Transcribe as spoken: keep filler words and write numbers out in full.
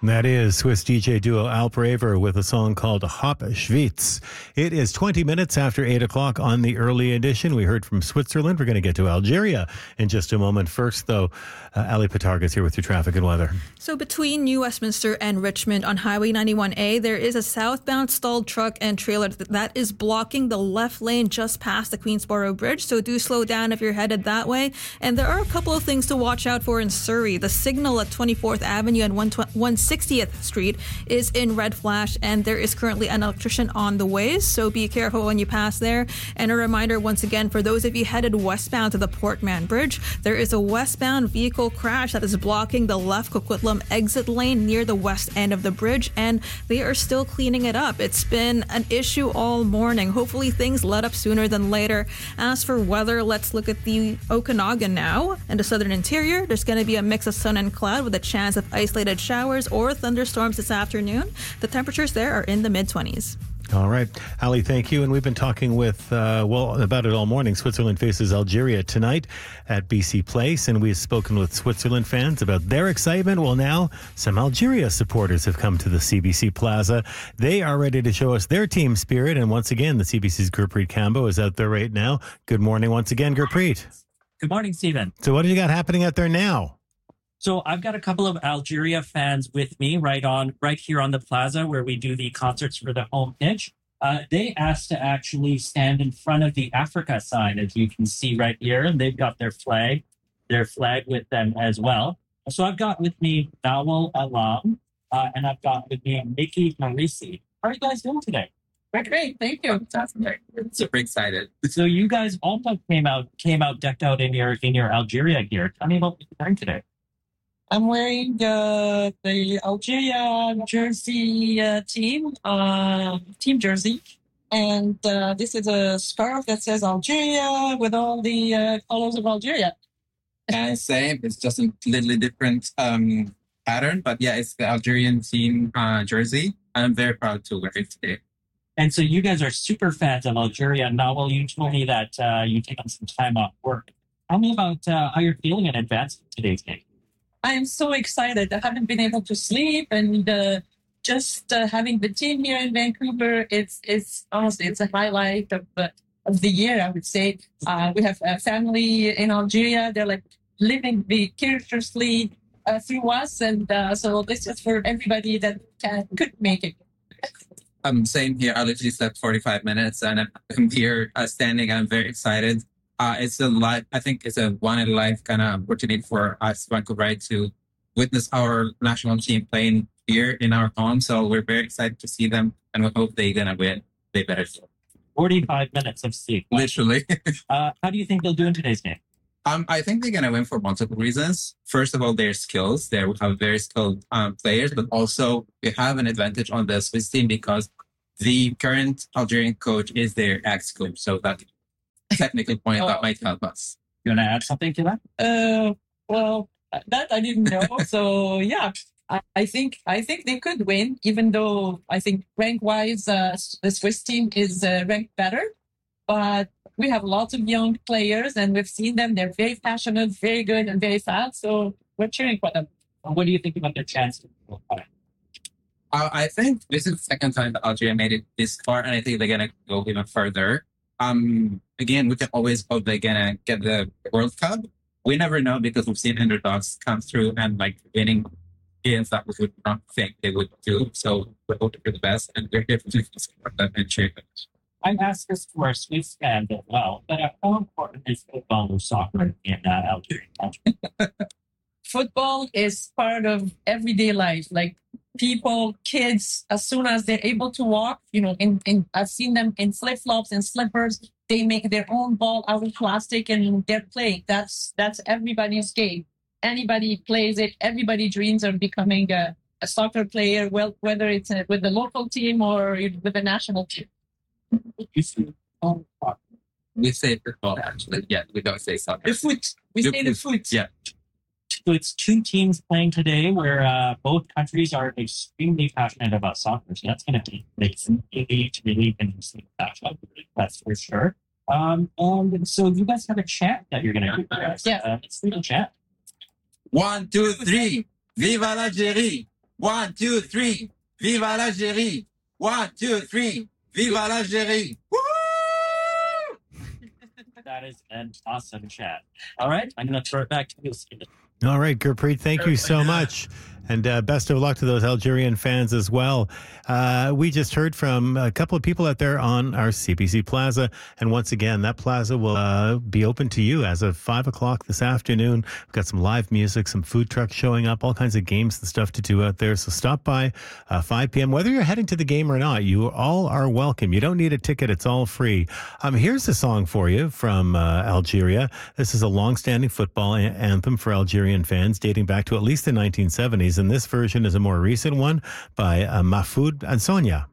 That is Swiss D J duo Alp Raver with a song called Hop Schwitz. It is twenty minutes after eight o'clock on the early edition. We heard from Switzerland. We're going to get to Algeria in just a moment. First, though, uh, Ali Patargas here with your traffic and weather. So between New Westminster and Richmond on Highway ninety-one A, there is a southbound stalled truck and trailer that is blocking the left lane just past the Queensborough Bridge. So do slow down if you're headed that way. And there are a couple of things to watch out for in Surrey. The signal at twenty-fourth Avenue and one sixtieth Street is in red flash, and there is currently an electrician on the ways, so be careful when you pass there. And a reminder once again, for those of you headed westbound to the Portman Bridge, there is a westbound vehicle crash that is blocking the left Coquitlam exit lane near the west end of the bridge, and they are still cleaning it up. It's been an issue all morning. Hopefully things let up sooner than later. As for weather, let's look at the Okanagan now. In the southern interior, there's going to be a mix of sun and cloud with a chance of isolated showers or thunderstorms this afternoon. The temperatures there are in the mid-twenties. All right. Ali, thank you. And we've been talking with, uh, well, about it all morning. Switzerland faces Algeria tonight at B C Place, and we've spoken with Switzerland fans about their excitement. Well, now some Algeria supporters have come to the C B C Plaza. They are ready to show us their team spirit. And once again, the C B C's Gurpreet Kambo is out there right now. Good morning once again, Gurpreet. Good morning, Stephen. So what do you got happening out there now? So I've got a couple of Algeria fans with me right on, right here on the plaza where we do the concerts for the home pitch. Uh, they asked to actually stand in front of the Africa sign, as you can see right here, and they've got their flag, their flag with them as well. So I've got with me Nawal Alam, uh, and I've got with me Nikki Marisi. How are you guys doing today? We're great, thank you. That's great. We're super excited. So you guys also came out came out decked out in your in your Algeria gear. Tell me about what you're wearing today. I'm wearing uh, the Algeria jersey uh, team, uh, team jersey. And uh, this is a scarf that says Algeria with all the uh, colors of Algeria. And same, it's just a completely different um, pattern. But yeah, it's the Algerian team uh, jersey. I'm very proud to wear it today. And so you guys are super fans of Algeria. Nawal, you told me that uh, you take on some time off work. Tell me about uh, how you're feeling in advance of today's game. I am so excited. I haven't been able to sleep, and uh, just uh, having the team here in Vancouver, it's it's honestly it's a highlight of uh, of the year. I would say uh, we have a family in Algeria. They're like living vicariously uh, through us, and uh, so this is for everybody that can, could make it. Um, same here. I literally slept forty-five minutes, and I'm here uh, standing. I'm very excited. Uh, it's a life. I think it's a one in a life kind of opportunity for us, Vancouver, to witness our national team playing here in our home. So we're very excited to see them, and we hope they're gonna win. They better. Forty-five minutes of sleep. Literally. uh, how do you think they'll do in today's game? Um, I think they're gonna win for multiple reasons. First of all, their skills. They have very skilled um, players, but also we have an advantage on the Swiss team because the current Algerian coach is their ex-coach. So that technical point oh. that might help us. You want to add something to that? Uh, well, that I didn't know. So yeah, I, I think I think they could win, even though I think rank-wise, uh, the Swiss team is uh, ranked better. But we have lots of young players, and we've seen them. They're very passionate, very good, and very fast. So we're cheering for them. What do you think about their chances? Uh, I think this is the second time that Algeria made it this far, and I think they're gonna go even further. Um, again, we can always hope they're gonna get the World Cup. We never know because we've seen underdogs come through and like winning games that we would not think they would do. So we hope for the best, and we're here to support them and cheer them. I'm asked this for a Swiss fan as well, but how important is football or soccer in uh, Algeria? Football is part of everyday life. Like people, kids, as soon as they're able to walk, you know, in, in I've seen them in flip-flops and slippers. They make their own ball out of plastic and they're playing. That's that's everybody's game. Anybody plays it. Everybody dreams of becoming a, a soccer player, well, whether it's a, with the local team or with the national team. You say oh, we say football, actually. Yeah, we don't say soccer. The foot. We the, say the foot. Yeah. So it's two teams playing today where uh, both countries are extremely passionate about soccer. So that's going to be like really, really interesting matchup. That's for sure. Um, and so you guys have a chant that you're going to do. Yeah. Uh, let's do the chant. One, two, three. Viva l'Algérie! One, two, three. Viva l'Algérie. One, two, three. Viva l'Algérie. Woo! That is an awesome chat. All right, I'm going to throw it back to you, Stephen. All right, Gurpreet, thank you so much. And uh, best of luck to those Algerian fans as well. Uh, we just heard from a couple of people out there on our C B C Plaza. And once again, that plaza will uh, be open to you as of five o'clock this afternoon. We've got some live music, some food trucks showing up, all kinds of games and stuff to do out there. So stop by uh, five p.m. Whether you're heading to the game or not, you all are welcome. You don't need a ticket. It's all free. Um, here's a song for you from uh, Algeria. This is a long-standing football a- anthem for Algerian fans dating back to at least the nineteen seventies. And this version is a more recent one by uh, Mahfoud and Sonia.